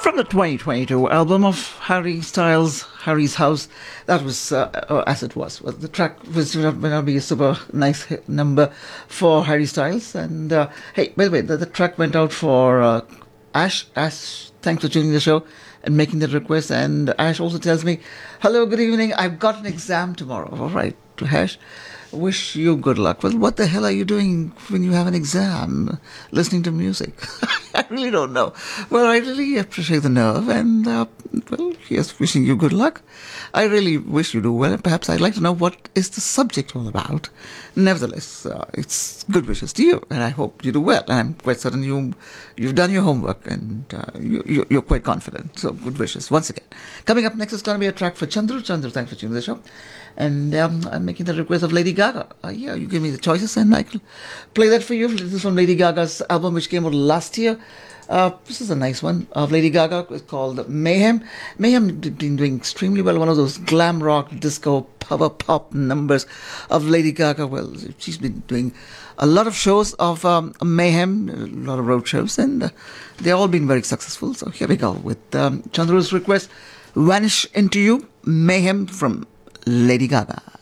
From the 2022 album of Harry Styles, Harry's House, that was as it was. Well, the track was may not be a super nice hit number for Harry Styles. And hey, by the way, the track went out for Ash. Ash, thanks for tuning the show and making the request. And Ash also tells me, "Hello, good evening. I've got an exam tomorrow." All right, Ash. Wish you good luck. Well, what the hell are you doing when you have an exam? Listening to music? I really don't know. Well, I really appreciate the nerve, and, well, yes, wishing you good luck. I really wish you do well, and perhaps I'd like to know what is the subject all about. Nevertheless, it's good wishes to you, and I hope you do well. And I'm quite certain you've done your homework, and you're quite confident. So, good wishes once again. Coming up next is going to be a track for Chandru. Chandru, thanks for tuning the show. And I'm making the request of Lady Gaga. Yeah, you give me the choices and I can play that for you. This is from Lady Gaga's album which came out last year. This is a nice one of Lady Gaga. It's called Mayhem. Mayhem been doing extremely well. One of those glam rock, disco, power pop numbers of Lady Gaga. Well, she's been doing a lot of shows of Mayhem, a lot of road shows, and they've all been very successful. So here we go with Chandru's request, Vanish Into You, Mayhem from Lady Gaga.